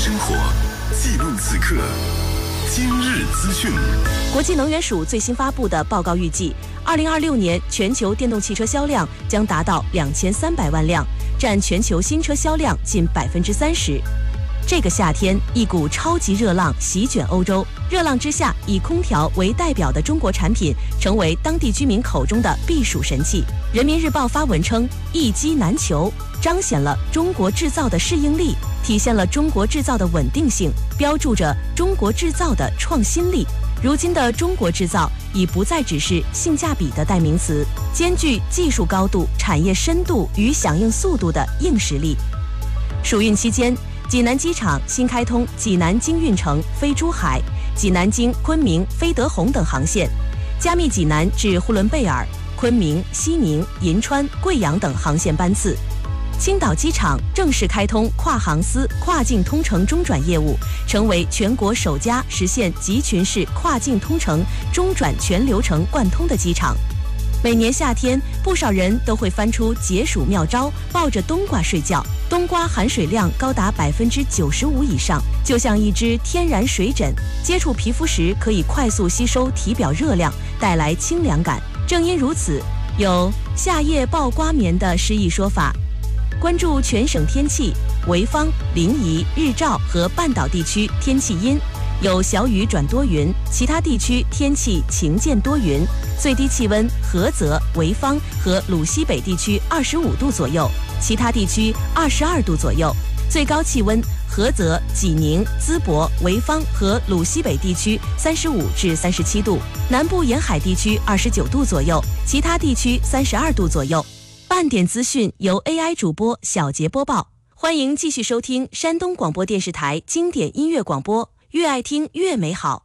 生活，记录此刻。今日资讯。 国际能源署最新发布的报告预计，2026年全球电动汽车销量将达到2300万辆，占全球新车销量近30%。这个夏天，一股超级热浪席卷欧洲。热浪之下，以空调为代表的中国产品成为当地居民口中的避暑神器。人民日报发文称，一机难求，彰显了中国制造的适应力，体现了中国制造的稳定性，标注着中国制造的创新力。如今的中国制造已不再只是性价比的代名词，兼具技术高度、产业深度与响应速度的硬实力。暑运期间，济南机场新开通济南经运城飞珠海、济南经昆明飞德宏等航线，加密济南至呼伦贝尔、昆明、西宁、银川、贵阳等航线班次。青岛机场正式开通跨航司跨境通程中转业务，成为全国首家实现集群式跨境通程中转全流程贯通的机场。每年夏天，不少人都会翻出解暑妙招，抱着冬瓜睡觉。冬瓜含水量高达95%以上，就像一只天然水枕，接触皮肤时可以快速吸收体表热量，带来清凉感。正因如此，有夏夜抱瓜棉的诗意说法。关注全省天气，潍坊、临沂、日照和半岛地区天气阴，有小雨转多云，其他地区天气晴见多云。最低气温，菏泽、潍坊和鲁西北地区25度左右，其他地区22度左右。最高气温，菏泽、济宁、淄博、潍坊和鲁西北地区35至37度，南部沿海地区29度左右，其他地区32度左右。半点资讯由 AI 主播小杰播报，欢迎继续收听山东广播电视台经典音乐广播，越爱听越美好。